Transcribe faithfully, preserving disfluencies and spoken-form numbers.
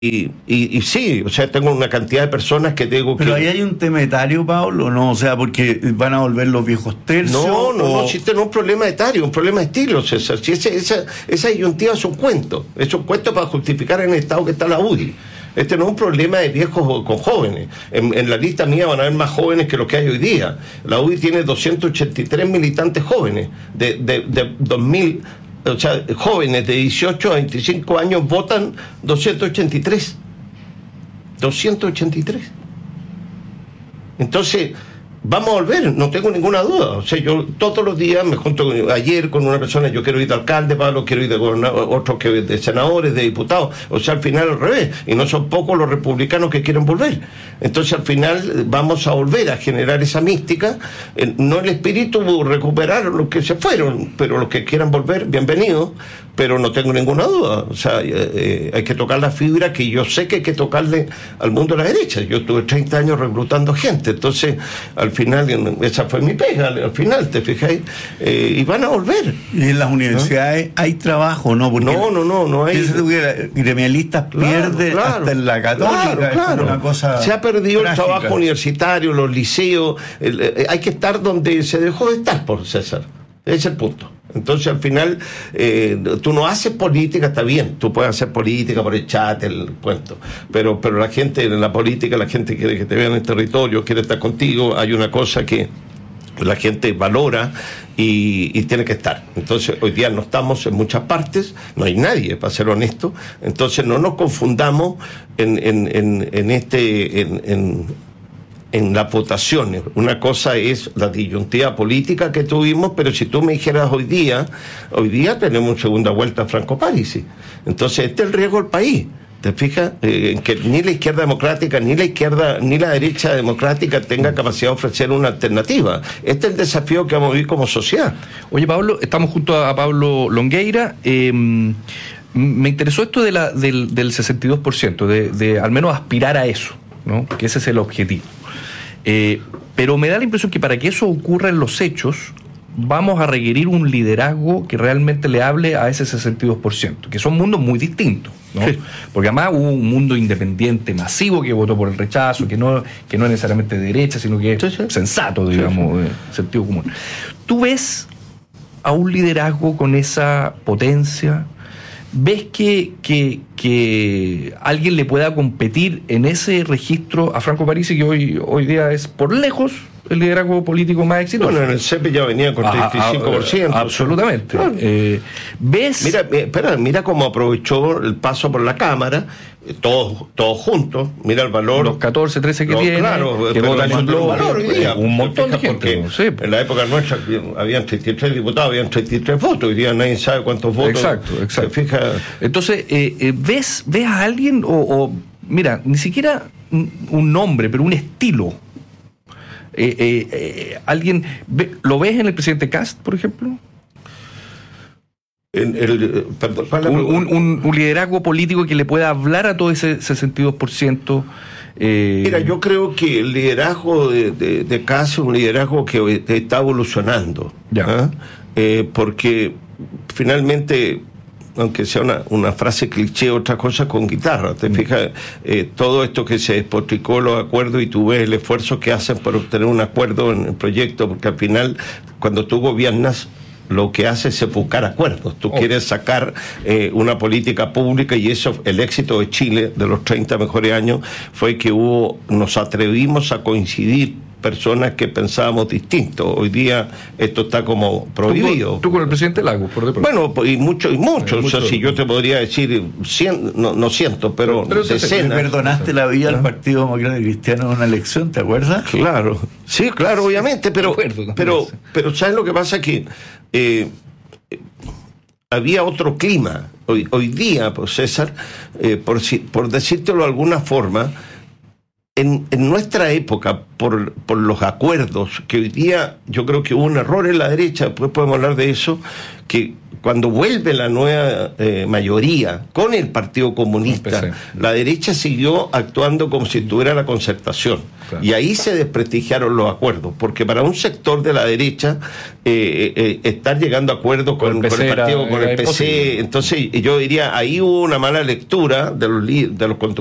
Y, y, y sí, o sea, tengo una cantidad de personas que tengo Pero que... ahí hay un tema etario, Pablo, ¿no? O sea, porque van a volver los viejos tercios. No, no, o... no, existe no un problema etario, un problema de estilo, César. Si ese, esa, esa disyuntiva es un cuento, es un cuento para justificar en el estado que está la U D I. Este no es un problema de viejos con jóvenes. En, en la lista mía van a haber más jóvenes que los que hay hoy día. La U D I tiene doscientos ochenta y tres militantes jóvenes, de, de, de dos mil... O sea, jóvenes de dieciocho a veinticinco años votan doscientos ochenta y tres. doscientos ochenta y tres. Entonces, vamos a volver, no tengo ninguna duda. O sea, yo todos los días me junto con, ayer con una persona, yo quiero ir de alcalde, Pablo, quiero ir de gobernador, otros que de senadores, de diputados. O sea, al final al revés. Y no son pocos los republicanos que quieren volver. Entonces, al final vamos a volver a generar esa mística. Eh, no el espíritu recuperar los que se fueron, pero los que quieran volver, bienvenidos. Pero no tengo ninguna duda. O sea, eh, eh, hay que tocar la fibra que yo sé que hay que tocarle al mundo de la derecha. Yo estuve treinta años reclutando gente. Entonces, al final, esa fue mi pega, al final, ¿te fijáis? Eh, y van a volver. Y en las universidades ¿no? hay trabajo, ¿no? Porque no, no, no, no hay. Que gremialistas claro, pierde claro, hasta en la Católica. Claro, claro. Una cosa se ha perdido trágica. El trabajo universitario, los liceos. El, eh, hay que estar donde se dejó de estar, por César. Ese es el punto. Entonces, al final, eh, tú no haces política, está bien, tú puedes hacer política por el chat, el cuento, pero pero la gente, en la política, la gente quiere que te vean en el territorio, quiere estar contigo, hay una cosa que la gente valora y, y tiene que estar. Entonces, hoy día no estamos en muchas partes, no hay nadie, para ser honesto, entonces no nos confundamos en, en, en, en este... en, en en las votaciones. Una cosa es la disyuntiva política que tuvimos, pero si tú me dijeras hoy día, hoy día tenemos segunda vuelta a Franco Parisi. Entonces, este es el riesgo del país. ¿Te fijas? Eh, que ni la izquierda democrática, ni la izquierda, ni la derecha democrática tenga capacidad de ofrecer una alternativa. Este es el desafío que vamos a vivir como sociedad. Oye, Pablo, estamos junto a Pablo Longueira. Eh, me interesó esto de la, del, del sesenta y dos por ciento, de, de al menos aspirar a eso, ¿no? Que ese es el objetivo. Eh, pero me da la impresión que para que eso ocurra en los hechos vamos a requerir un liderazgo que realmente le hable a ese sesenta y dos por ciento, que son mundos muy distintos, ¿no? Sí. Porque además hubo un mundo independiente masivo que votó por el rechazo, que no, que no es necesariamente de derecha, sino que es sí, sí. sensato, digamos, sí, sí. de sentido común. ¿Tú ves a un liderazgo con esa potencia? ¿Ves que, que, que alguien le pueda competir en ese registro a Franco Parisi, que hoy, hoy día es por lejos el liderazgo político más exitoso? Bueno, en el C E P ya venía con treinta y cinco por ciento. Ah, ah, absolutamente. Claro. Eh, ¿Ves? Mira, espera, mira cómo aprovechó el paso por la Cámara, todos, todos juntos, mira el valor. Los catorce, trece que tiene, claro, que votan en bloque, valor hoy día, un montón de gente. Sí. En la época nuestra habían treinta y tres diputados, habían treinta y tres votos, hoy día nadie sabe cuántos votos. Exacto, exacto. Fija... Entonces, eh, eh, ¿ves, ¿ves a alguien, o, o, mira, ni siquiera un nombre, pero un estilo? Eh, eh, eh, ¿Alguien ve, lo ves en el presidente Kast, por ejemplo? En el, perdón, un, un, un, un liderazgo político que le pueda hablar a todo ese sesenta y dos por ciento. Eh... Mira, yo creo que el liderazgo de, de, de Kast es un liderazgo que está evolucionando, ¿eh? Eh, porque finalmente, aunque sea una, una frase cliché, otra cosa con guitarra, te mm. fijas, eh, todo esto que se despotricó, los acuerdos, y tú ves el esfuerzo que hacen por obtener un acuerdo en el proyecto, porque al final, cuando tú gobiernas, lo que hace es buscar acuerdos. Tú oh. quieres sacar eh, una política pública, y eso, el éxito de Chile de los treinta mejores años fue que hubo, nos atrevimos a coincidir personas que pensábamos distinto. Hoy día esto está como prohibido. ¿Tú, tú con el presidente Lagos, por de pronto? Bueno, y muchos, y muchos. Eh, mucho. O sea, si yo te podría decir, cien, no, no ciento, pero, pero decenas. ¿Le perdonaste la vida al Partido Democrático Cristiano en una elección, te acuerdas? Claro, sí, claro, obviamente, pero, acuerdo, pero, pero ¿sabes lo que pasa? Que eh, había otro clima. Hoy, hoy día, pues César, eh, por, por decírtelo de alguna forma, en, en nuestra época, por, por los acuerdos, que hoy día yo creo que hubo un error en la derecha, después podemos hablar de eso, que cuando vuelve la nueva eh, mayoría con el Partido Comunista, la derecha siguió actuando como si tuviera la concertación. Claro. Y ahí se desprestigiaron los acuerdos, porque para un sector de la derecha eh, eh, estar llegando a acuerdos con, con, con el partido, con el P C, entonces yo diría, ahí hubo una mala lectura de los, de los